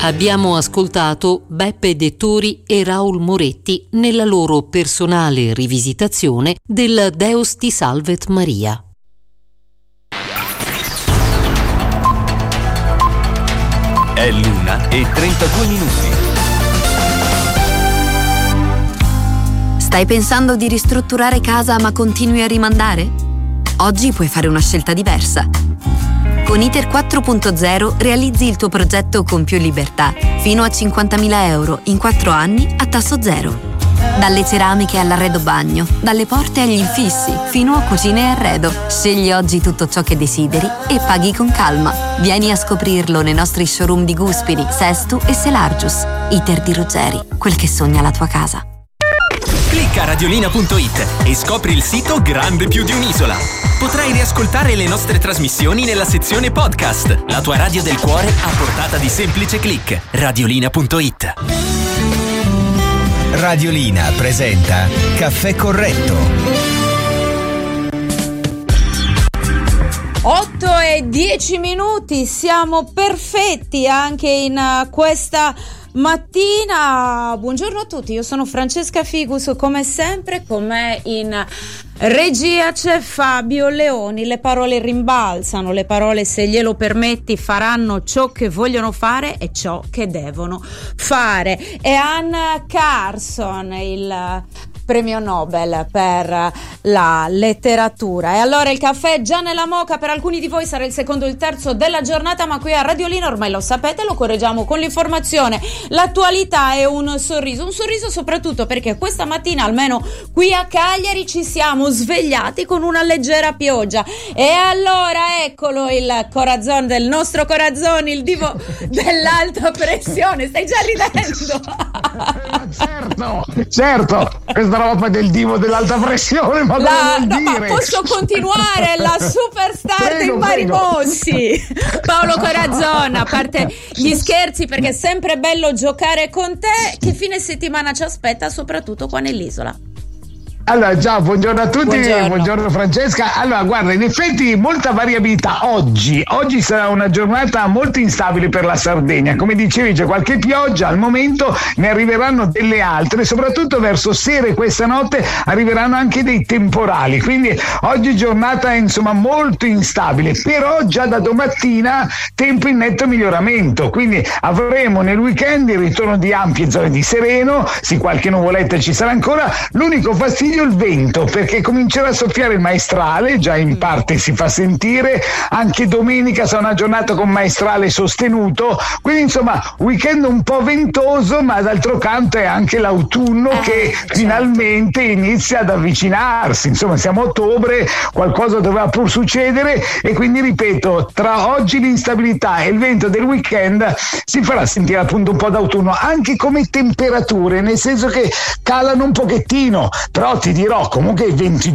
Abbiamo ascoltato Beppe Dettori e Raul Moretti nella loro personale rivisitazione del Deus ti salvet Maria. È l'1:32. Stai pensando di ristrutturare casa ma continui a rimandare? Oggi puoi fare una scelta diversa. Con ITER 4.0 realizzi il tuo progetto con più libertà, fino a 50.000 euro in 4 anni a tasso zero. Dalle ceramiche all'arredo bagno, dalle porte agli infissi, fino a cucine e arredo. Scegli oggi tutto ciò che desideri e paghi con calma. Vieni a scoprirlo nei nostri showroom di Guspini, Sestu e Selargius. ITER di Ruggeri, quel che sogna la tua casa. Clicca radiolina.it e scopri il sito grande più di un'isola. Potrai riascoltare le nostre trasmissioni nella sezione podcast. La tua radio del cuore a portata di semplice click. Radiolina.it. Radiolina presenta Caffè Corretto. 8:10, siamo perfetti anche in questa mattina. Buongiorno a tutti, io sono Francesca Figus, come sempre con me in regia c'è Fabio Leoni. Le parole rimbalzano, le parole, se glielo permetti, faranno ciò che vogliono fare e ciò che devono fare. E Anne Carson, il premio Nobel per la letteratura. E allora il caffè già nella moka per alcuni di voi sarà il secondo o il terzo della giornata, ma qui a Radiolina ormai lo sapete, lo correggiamo con l'informazione, l'attualità e un sorriso soprattutto perché questa mattina almeno qui a Cagliari ci siamo svegliati con una leggera pioggia. E allora eccolo il corazzone del nostro corazzone, il divo dell'alta pressione. Stai già ridendo? Certo, questa roba del divo dell'alta pressione, ma ma posso continuare? La superstar dei Marimossi, Paolo Corazzona. A parte gli scherzi, perché è sempre bello giocare con te, che fine settimana ci aspetta, soprattutto qua nell'isola? Allora, ciao, buongiorno a tutti, buongiorno Francesca. Allora, guarda, in effetti molta variabilità oggi sarà una giornata molto instabile per la Sardegna. Come dicevi, c'è qualche pioggia, al momento ne arriveranno delle altre, soprattutto verso sera e questa notte arriveranno anche dei temporali, quindi oggi giornata insomma molto instabile, però già da domattina tempo in netto miglioramento, quindi avremo nel weekend il ritorno di ampie zone di sereno, sì, qualche nuvoletta ci sarà ancora, l'unico fastidio il vento, perché comincerà a soffiare il maestrale, già in parte si fa sentire, anche domenica sarà una giornata con maestrale sostenuto, quindi insomma weekend un po' ventoso, ma d'altro canto è anche l'autunno che finalmente inizia ad avvicinarsi, insomma siamo a ottobre, qualcosa doveva pur succedere e quindi ripeto, tra oggi l'instabilità e il vento del weekend si farà sentire appunto un po' d'autunno, anche come temperature, nel senso che calano un pochettino, però ti dirò comunque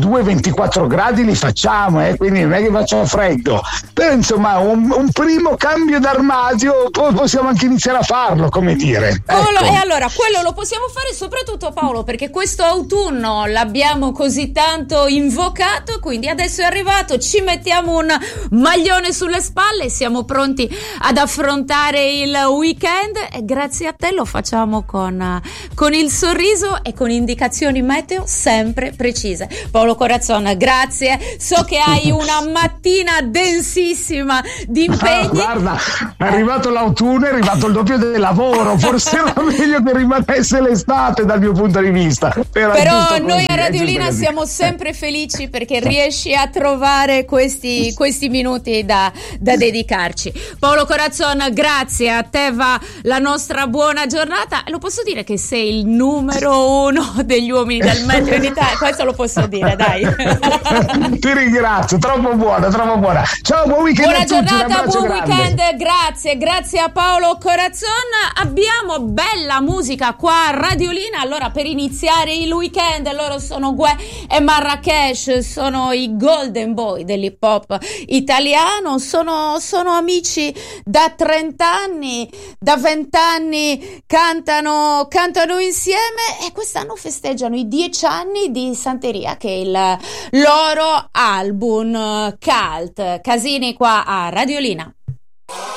22-24 gradi li facciamo, quindi non è che faccia freddo, però insomma un primo cambio d'armadio possiamo anche iniziare a farlo, come dire. Ecco. E allora quello lo possiamo fare soprattutto, Paolo, perché questo autunno l'abbiamo così tanto invocato, quindi adesso è arrivato, ci mettiamo un maglione sulle spalle e siamo pronti ad affrontare il weekend, e grazie a te lo facciamo con il sorriso e con indicazioni meteo sempre precise. Paolo Corazzona, grazie, so che hai una mattina densissima di impegni. Guarda, è arrivato l'autunno, è arrivato il doppio del lavoro, forse era meglio che rimanesse l'estate dal mio punto di vista, però noi a Radiolina siamo sempre felici perché riesci a trovare questi minuti da dedicarci. Paolo Corazzona, grazie, a te va la nostra buona giornata. Lo posso dire che sei il numero 1 degli uomini del metro in Italia, questo lo posso dire, dai. Ti ringrazio, troppo buona. Ciao, buon weekend. Buona a tutti, giornata, buon grande. weekend, grazie a Paolo Corazzon. Abbiamo bella musica qua a Radiolina, allora per iniziare il weekend, loro sono Guè e Marrakesh, sono i Golden Boy dell'hip hop italiano, sono amici da 30 anni, da 20 anni cantano insieme e quest'anno festeggiano i 10 anni di Santeria, che è il loro album cult. Casini qua a Radiolina.